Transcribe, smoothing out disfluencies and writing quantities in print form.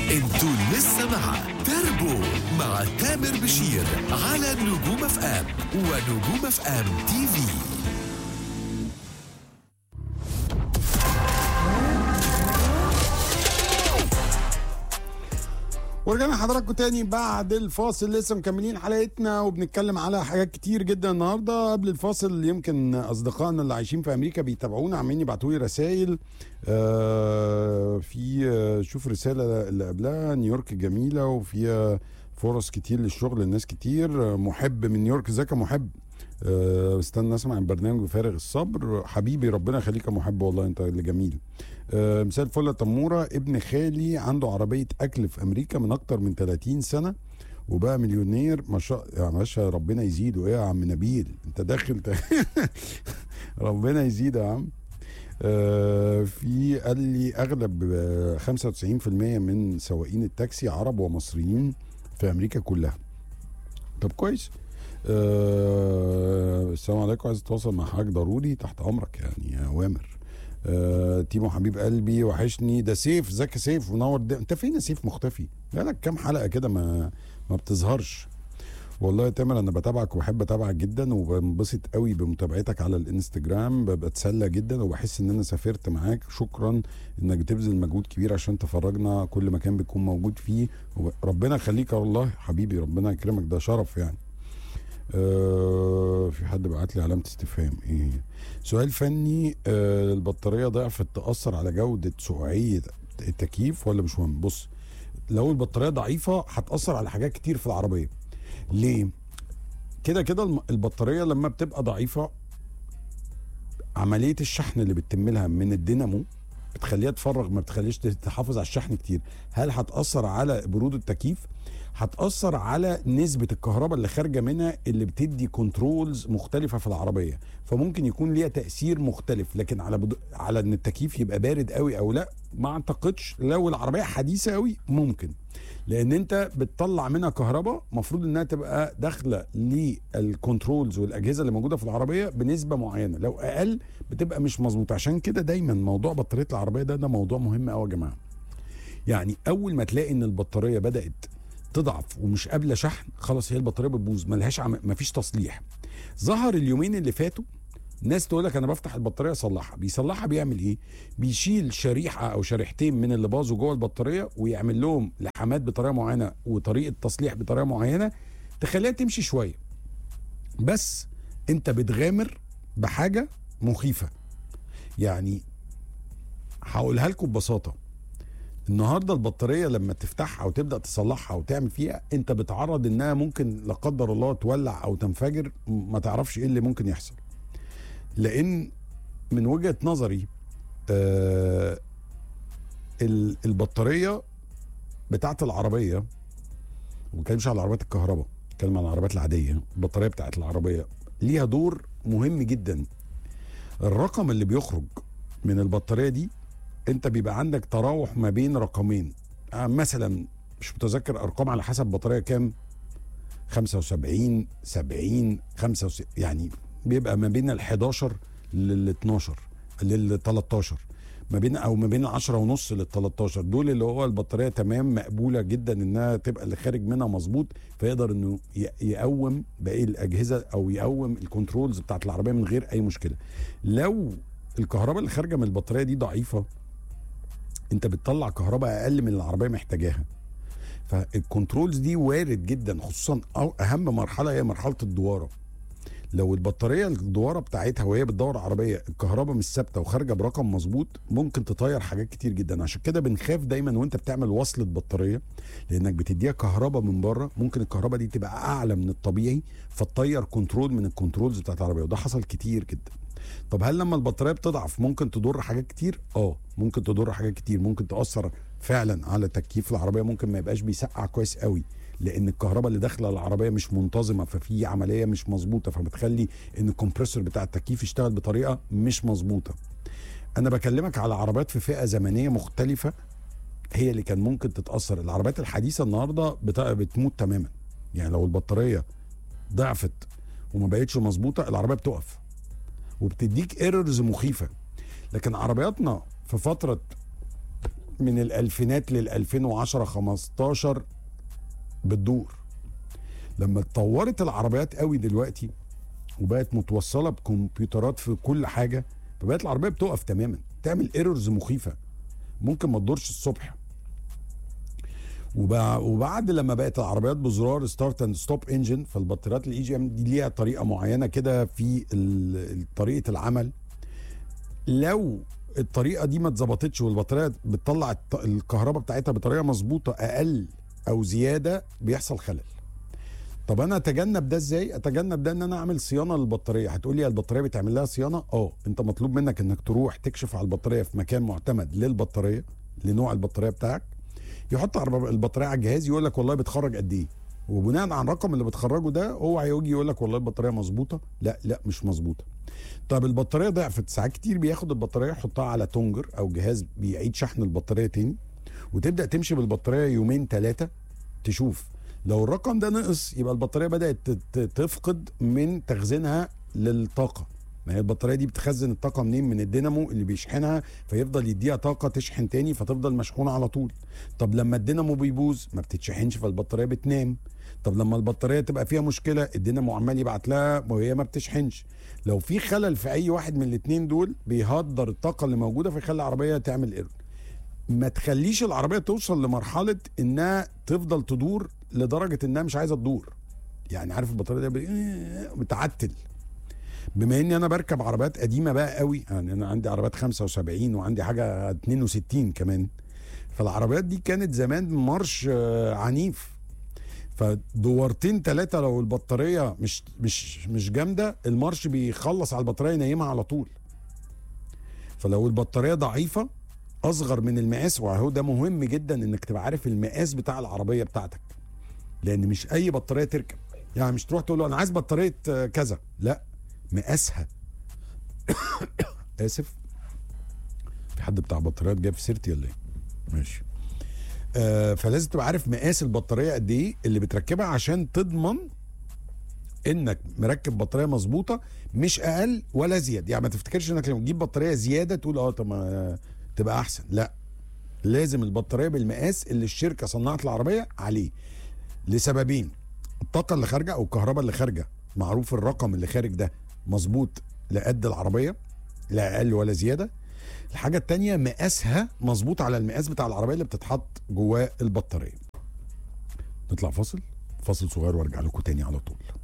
انتوا لسه مع تربو مع تامر بشير على نجوم اف ام ونجوم اف ام تي في. ورجعنا حضراتكم تاني بعد الفاصل. لسه مكملين حلقتنا وبنتكلم على حاجات كتير جدا النهارده. قبل الفاصل يمكن اصدقائنا اللي عايشين في امريكا بيتابعونا عمالين يبعتوا لي رسائل. شوف رساله اللي قبلها، نيويورك جميله وفيها فرص كتير للشغل، الناس كتير. محب من نيويورك، ازيك يا محب؟ استنى اسمع البرنامج بفارغ الصبر. حبيبي ربنا يخليك يا محب، والله انت اللي جميل. مساء الفل يا تموره. ابن خالي عنده عربيه اكل في امريكا من اكتر من 30 سنه وبقى مليونير ما شاء يا باشا. ربنا يزيده. ايه يا عم نبيل انت داخل ربنا يزيده يا عم. في قال لي اغلب 95% من سواقين التاكسي عرب ومصريين في امريكا كلها. طب كويس. السلام عليكم، عايز اتواصل مع حضرتك ضروري، تحت امرك يعني يا اوامر. تيمو حبيب قلبي وحشني. ده سيف، ازيك يا سيف؟ منور. انت فين يا سيف؟ مختفي بقالك كام حلقه كده ما بتظهرش. والله يا تامر انا بتابعك وبحب اتابعك جدا وبنبسط قوي بمتابعتك على الانستجرام، بتسلى جدا وبحس ان انا سافرت معاك. شكرا انك بتبذل مجهود كبير عشان تفرجنا كل مكان بتكون موجود فيه. ربنا يخليك والله حبيبي، ربنا يكرمك، ده شرف يعني. في حد بعت لي علامه استفهام. ايه سؤال فني. البطاريه ضعفت تاثر على جوده سقوعيه التكييف ولا مش مهم؟ بص، لو البطاريه ضعيفه هتاثر على حاجات كتير في العربيه. ليه؟ كده كده البطاريه لما بتبقى ضعيفه عمليه الشحن اللي بتتم لها من الدينامو بتخليها تفرغ، ما بتخليش تحافظ على الشحن كتير. هل هتاثر على برود التكييف؟ هتأثر على نسبة الكهرباء اللي خارجة منها اللي بتدي كنترولز مختلفة في العربية، فممكن يكون ليها تأثير مختلف. لكن على ان التكييف يبقى بارد قوي او لا، ما اعتقدش. لو العربية حديثة قوي ممكن، لان انت بتطلع منها كهرباء مفروض انها تبقى داخلة للكنترولز والاجهزة اللي موجودة في العربية بنسبة معينة، لو اقل بتبقى مش مظبوطة. عشان كده دايما موضوع بطارية العربية ده موضوع مهم قوي يا جماعة. يعني اول ما تلاقي ان البطارية بدأت تضعف ومش قابله شحن، خلاص هي البطاريه بتبوظ، ملهاش مفيش تصليح. ظهر اليومين اللي فاتوا ناس تقول لك انا بفتح البطاريه اصلحها. بيصلحها بيعمل ايه؟ بيشيل شريحه او شريحتين من اللي باظوا جوه البطاريه ويعمل لهم لحامات بطريقه معينه وطريقه تصليح بطريقه معينه تخليها تمشي شويه. بس انت بتغامر بحاجه مخيفه. يعني هقولها لكم ببساطه. النهارده البطاريه لما تفتحها وتبدا تصلحها وتعمل فيها، انت بتعرض انها ممكن لا قدر الله تولع او تنفجر، ما تعرفش ايه اللي ممكن يحصل. لان من وجهه نظري البطاريه بتاعت العربيه، وما بتكلمش على عربيات الكهرباء، بتكلم على العربيات العاديه، البطاريه بتاعت العربيه ليها دور مهم جدا. الرقم اللي بيخرج من البطاريه دي انت بيبقى عندك تراوح ما بين رقمين. مثلا مش متذكر ارقام على حسب بطاريه كام، 75 70 65، يعني بيبقى ما بين ال 11 لل 12 لل 13، ما بين او ما بين 10 ونص لل 13. دول اللي هو البطاريه تمام مقبوله جدا انها تبقى اللي خارج منها مظبوط، فيقدر انه يقوم باقي الاجهزه او يقوم الكنترولز بتاعت العربيه من غير اي مشكله. لو الكهرباء اللي خارجه من البطاريه دي ضعيفه، انت بتطلع كهرباء اقل من العربيه محتاجاها. فالكنترولز دي وارد جدا، خصوصا اهم مرحله هي مرحله الدواره. لو البطاريه الدواره بتاعتها وهي بتدور عربيه الكهرباء مش ثابته وخارجه برقم مظبوط، ممكن تطير حاجات كتير جدا. عشان كده بنخاف دايما وانت بتعمل وصله بطاريه، لانك بتديها كهرباء من بره، ممكن الكهرباء دي تبقى اعلى من الطبيعي فتطير كنترول من الكنترولز بتاعت العربيه، وده حصل كتير جدا. طب هل لما البطاريه بتضعف ممكن تضر حاجات كتير؟ ممكن تضر حاجات كتير. ممكن تاثر فعلا على تكييف العربيه، ممكن ما يبقاش بيسقع كويس قوي لان الكهرباء اللي داخله العربيه مش منتظمه، ففي عمليه مش مظبوطه فبتخلي ان الكمبريسور بتاع التكييف يشتغل بطريقه مش مظبوطه. انا بكلمك على عربيات في فئه زمنيه مختلفه هي اللي كان ممكن تتاثر. العربيات الحديثه النهارده بتموت تماما. يعني لو البطاريه ضعفت وما بقتش مظبوطه العربيه بتقف وبتديك ايرورز مخيفه. لكن عربياتنا في فتره من الالفينات لل 2010 15 بتدور. لما اتطورت العربيات قوي دلوقتي وبقت متوصله بكمبيوترات في كل حاجه، فبقت العربيه بتقف تماما، تعمل ايرورز مخيفه، ممكن ما تدورش الصبح. وبعد لما بقت العربيات بزرار ستارت اند ستوب انجن، فالبطاريات الاي جي ام دي ليها طريقه معينه كده في طريقه العمل. لو الطريقه دي ما اتظبطتش والبطاريه بتطلع الكهرباء بتاعتها بطريقه مظبوطه اقل او زياده، بيحصل خلل. طب انا اتجنب ده ازاي؟ اتجنب ده ان انا اعمل صيانه للبطاريه. هتقولي البطاريه بتعمل لها صيانه؟ انت مطلوب منك انك تروح تكشف على البطاريه في مكان معتمد للبطاريه، لنوع البطاريه بتاعك، يحط البطاريه على الجهاز، يقول لك والله بتخرج قد ايه، وبناء على الرقم اللي بتخرجه ده هو هيجي يقول لك والله البطاريه مظبوطه، لا مش مظبوطه. طب البطاريه ضعفت، ساعات كتير بياخد البطاريه يحطها على تونجر او جهاز بيعيد شحن البطاريه تاني، وتبدا تمشي بالبطاريه يومين 3 تشوف لو الرقم ده نقص يبقى البطاريه بدات تفقد من تخزينها للطاقه. ما هي البطاريه دي بتخزن الطاقه منين؟ من الدينامو اللي بيشحنها، فيفضل يديها طاقه تشحن تاني فتفضل مشحونه على طول. طب لما الدينامو بيبوظ ما بتتشحنش فالبطاريه بتنام. طب لما البطاريه تبقى فيها مشكله الدينامو عمال يبعت لها وهي ما بتشحنش. لو في خلل في اي واحد من الاثنين دول بيهدر الطاقه اللي موجوده فيخلي العربيه تعمل ايرور. ما تخليش العربيه توصل لمرحله انها تفضل تدور لدرجه انها مش عايزه تدور. يعني عارف البطاريه دي بتعتل. بما اني انا بركب عربيات قديمه بقى قوي، يعني انا عندي عربيات 75 وعندي حاجه 62 كمان، فالعربيات دي كانت زمان مارش عنيف، فدورتين 3 لو البطاريه مش جامده المارش بيخلص على البطاريه ينيمها على طول. فلو البطاريه ضعيفه اصغر من المقاس، وهو ده مهم جدا انك تبقى عارف المقاس بتاع العربيه بتاعتك، لان مش اي بطاريه تركب. يعني مش تروح تقول له انا عايز بطاريه كذا، لا مقاسها. اسف، في حد بتاع بطاريات جايب في سيرتي ولا ايه؟ ماشي. فلازم تبقى عارف مقاس البطاريه قد ايه اللي بتركبها عشان تضمن انك مركب بطاريه مظبوطه، مش اقل ولا زياده. يعني ما تفتكرش انك لما تجيب بطاريه زياده تقول طب ما تبقى احسن، لا، لازم البطاريه بالمقاس اللي الشركه صنعت العربيه عليه، لسببين: الطاقه اللي خارجه او الكهرباء اللي خارجه، معروف الرقم اللي خارج ده مظبوط لقد العربيه، لا اقل ولا زياده. الحاجه الثانيه مقاسها مظبوط على المقاس بتاع العربيه اللي بتتحط جواه البطاريه. نطلع فاصل صغير وارجع لكم تاني على طول.